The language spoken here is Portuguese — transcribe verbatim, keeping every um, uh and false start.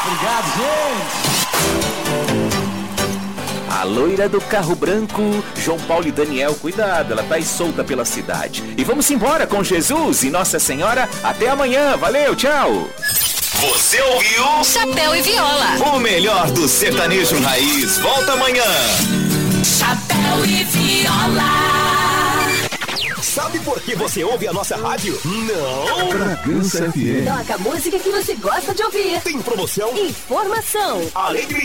Obrigado, gente. A loira do carro branco, João Paulo e Daniel, cuidado, ela tá aí solta pela cidade. E vamos embora com Jesus e Nossa Senhora. Até amanhã, valeu, tchau. Você ouviu? Chapéu e Viola. O melhor do sertanejo raiz. Volta amanhã. Chapéu e Viola. Sabe por que você ouve a nossa rádio? Não! Bragança F M. Toca a música que você gosta de ouvir. Tem promoção, informação, alegria.